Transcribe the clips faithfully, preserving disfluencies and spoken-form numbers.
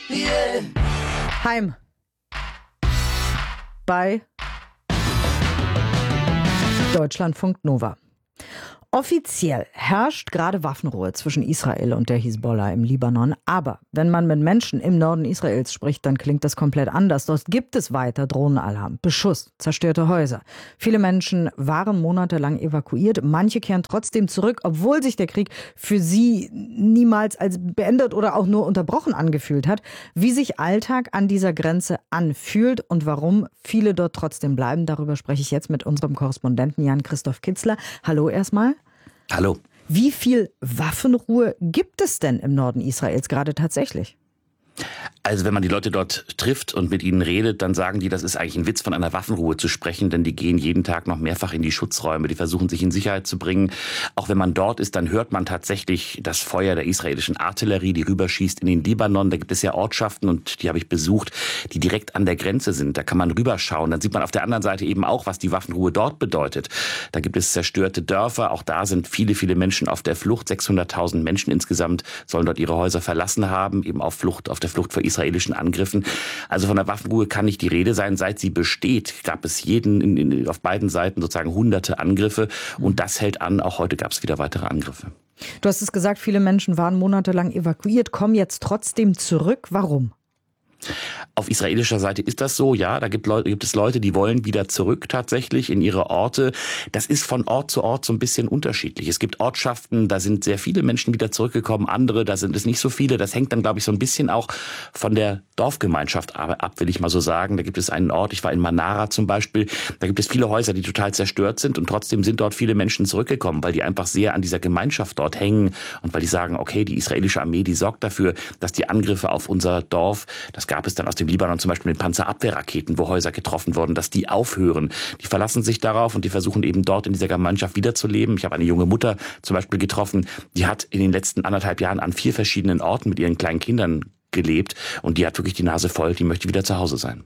Yeah. Heim. Bei Deutschlandfunk Nova. Offiziell herrscht gerade Waffenruhe zwischen Israel und der Hisbollah im Libanon. Aber wenn man mit Menschen im Norden Israels spricht, dann klingt das komplett anders. Dort gibt es weiter Drohnenalarm, Beschuss, zerstörte Häuser. Viele Menschen waren monatelang evakuiert. Manche kehren trotzdem zurück, obwohl sich der Krieg für sie niemals als beendet oder auch nur unterbrochen angefühlt hat. Wie sich Alltag an dieser Grenze anfühlt und warum viele dort trotzdem bleiben, darüber spreche ich jetzt mit unserem Korrespondenten Jan-Christoph Kitzler. Hallo erstmal. Hallo. Wie viel Waffenruhe gibt es denn im Norden Israels gerade tatsächlich? Also wenn man die Leute dort trifft und mit ihnen redet, dann sagen die, das ist eigentlich ein Witz, von einer Waffenruhe zu sprechen, denn die gehen jeden Tag noch mehrfach in die Schutzräume, die versuchen sich in Sicherheit zu bringen. Auch wenn man dort ist, dann hört man tatsächlich das Feuer der israelischen Artillerie, die rüberschießt in den Libanon. Da gibt es ja Ortschaften, und die habe ich besucht, die direkt an der Grenze sind. Da kann man rüberschauen. Dann sieht man auf der anderen Seite eben auch, was die Waffenruhe dort bedeutet. Da gibt es zerstörte Dörfer. Auch da sind viele, viele Menschen auf der Flucht. sechshunderttausend Menschen insgesamt sollen dort ihre Häuser verlassen haben, eben auf Flucht, auf der Flucht vor israelischen Angriffen. Also von der Waffenruhe kann nicht die Rede sein. Seit sie besteht, gab es jeden in, in, auf beiden Seiten sozusagen hunderte Angriffe, und das hält an. Auch heute gab es wieder weitere Angriffe. Du hast es gesagt, viele Menschen waren monatelang evakuiert, kommen jetzt trotzdem zurück. Warum? Auf israelischer Seite ist das so, ja, da gibt, Leute, gibt es Leute, die wollen wieder zurück tatsächlich in ihre Orte. Das ist von Ort zu Ort so ein bisschen unterschiedlich. Es gibt Ortschaften, da sind sehr viele Menschen wieder zurückgekommen, andere, da sind es nicht so viele. Das hängt dann, glaube ich, so ein bisschen auch von der Dorfgemeinschaft ab, will ich mal so sagen. Da gibt es einen Ort, ich war in Manara zum Beispiel, da gibt es viele Häuser, die total zerstört sind, und trotzdem sind dort viele Menschen zurückgekommen, weil die einfach sehr an dieser Gemeinschaft dort hängen und weil die sagen, okay, die israelische Armee, die sorgt dafür, dass die Angriffe auf unser Dorf, das gab es dann aus dem Libanon zum Beispiel mit Panzerabwehrraketen, wo Häuser getroffen wurden, dass die aufhören. Die verlassen sich darauf und die versuchen eben dort in dieser Gemeinschaft wiederzuleben. Ich habe eine junge Mutter zum Beispiel getroffen, die hat in den letzten anderthalb Jahren an vier verschiedenen Orten mit ihren kleinen Kindern gelebt, und die hat wirklich die Nase voll, die möchte wieder zu Hause sein.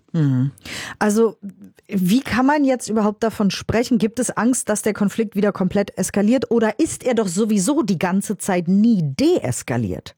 Also wie kann man jetzt überhaupt davon sprechen? Gibt es Angst, dass der Konflikt wieder komplett eskaliert, oder ist er doch sowieso die ganze Zeit nie deeskaliert?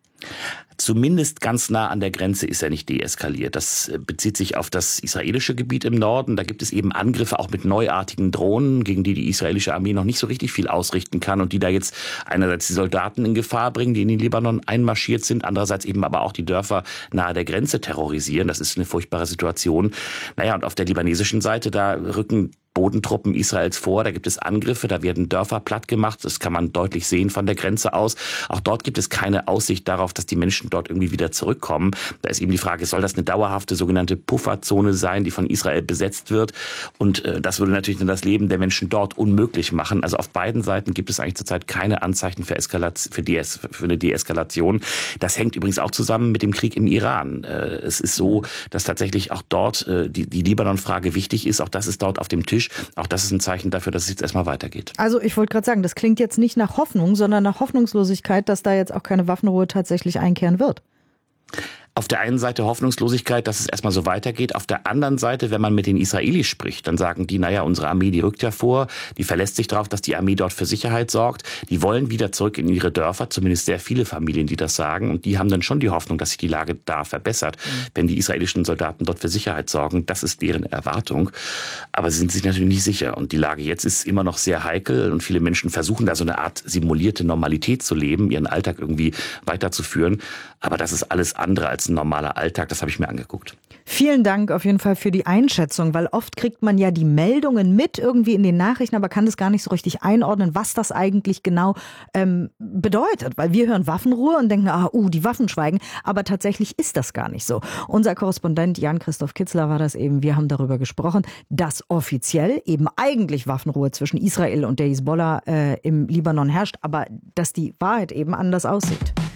Zumindest ganz nah an der Grenze ist er nicht deeskaliert. Das bezieht sich auf das israelische Gebiet im Norden. Da gibt es eben Angriffe auch mit neuartigen Drohnen, gegen die die israelische Armee noch nicht so richtig viel ausrichten kann, und die da jetzt einerseits die Soldaten in Gefahr bringen, die in den Libanon einmarschiert sind, andererseits eben aber auch die Dörfer nahe der Grenze terrorisieren. Das ist eine furchtbare Situation. Naja, und auf der libanesischen Seite, da rücken Bodentruppen Israels vor, da gibt es Angriffe, da werden Dörfer platt gemacht, das kann man deutlich sehen von der Grenze aus. Auch dort gibt es keine Aussicht darauf, dass die Menschen dort irgendwie wieder zurückkommen. Da ist eben die Frage, soll das eine dauerhafte sogenannte Pufferzone sein, die von Israel besetzt wird? Und äh, das würde natürlich dann das Leben der Menschen dort unmöglich machen. Also auf beiden Seiten gibt es eigentlich zurzeit keine Anzeichen für, Eskalation, für, Dees, für eine Deeskalation. Das hängt übrigens auch zusammen mit dem Krieg im Iran. Äh, es ist so, dass tatsächlich auch dort äh, die, die Libanon-Frage wichtig ist. Auch das ist dort auf dem Tisch. Auch das ist ein Zeichen dafür, dass es jetzt erstmal weitergeht. Also ich wollte gerade sagen, das klingt jetzt nicht nach Hoffnung, sondern nach Hoffnungslosigkeit, dass da jetzt auch keine Waffenruhe tatsächlich einkehren wird. Auf der einen Seite Hoffnungslosigkeit, dass es erstmal so weitergeht. Auf der anderen Seite, wenn man mit den Israelis spricht, dann sagen die, naja, unsere Armee, die rückt ja vor, die verlässt sich darauf, dass die Armee dort für Sicherheit sorgt. Die wollen wieder zurück in ihre Dörfer, zumindest sehr viele Familien, die das sagen. Und die haben dann schon die Hoffnung, dass sich die Lage da verbessert, mhm. wenn die israelischen Soldaten dort für Sicherheit sorgen. Das ist deren Erwartung. Aber sie sind sich natürlich nicht sicher. Und die Lage jetzt ist immer noch sehr heikel. Und viele Menschen versuchen da so eine Art simulierte Normalität zu leben, ihren Alltag irgendwie weiterzuführen. Aber das ist alles andere als ein normaler Alltag, das habe ich mir angeguckt. Vielen Dank auf jeden Fall für die Einschätzung, weil oft kriegt man ja die Meldungen mit irgendwie in den Nachrichten, aber kann das gar nicht so richtig einordnen, was das eigentlich genau ähm, bedeutet. Weil wir hören Waffenruhe und denken, ah, uh, die Waffen schweigen, aber tatsächlich ist das gar nicht so. Unser Korrespondent Jan-Christoph Kitzler war das eben, wir haben darüber gesprochen, dass offiziell eben eigentlich Waffenruhe zwischen Israel und der Hisbollah äh, im Libanon herrscht, aber dass die Wahrheit eben anders aussieht.